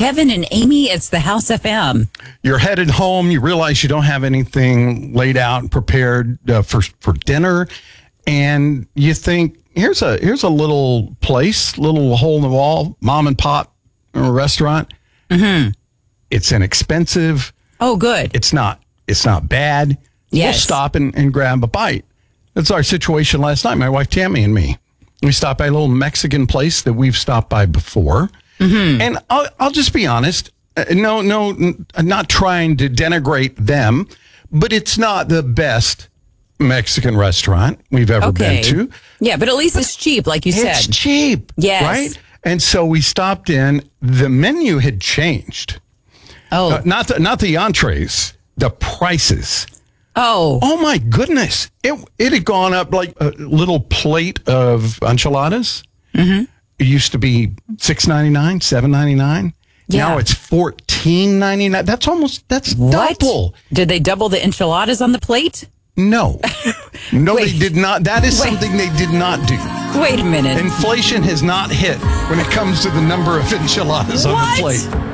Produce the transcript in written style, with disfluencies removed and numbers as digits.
Kevin and Amy, it's the House FM. You're headed home. You realize you don't have anything laid out and prepared for dinner. And you think, here's a little place, little hole in the wall, mom and pop restaurant. Mm-hmm. It's inexpensive. Oh, good. It's not bad. Yes. We'll stop and grab a bite. That's our situation last night, my wife Tammy and me. We stopped by a little Mexican place that we've stopped by before. Mm-hmm. And I'll just be honest. No, I'm not trying to denigrate them, but it's not the best Mexican restaurant we've ever been to. Yeah, but at least it's cheap, like you said. It's cheap. Yes. Right? And so we stopped in. The menu had changed. Oh. Not the entrees, the prices. Oh my goodness. It had gone up like a little plate of enchiladas. Mm-hmm. It used to be $6.99, $7.99. Yeah. Now it's $14.99. That's what? double. Did they double the enchiladas on the plate? No. No, Wait. they did not. That is something they did not do. Wait a minute. Inflation has not hit when it comes to the number of enchiladas on the plate.